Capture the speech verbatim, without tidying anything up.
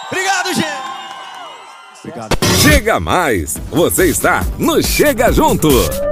Obrigado, gente. Obrigado. Chega mais! Você está no Chega Junto.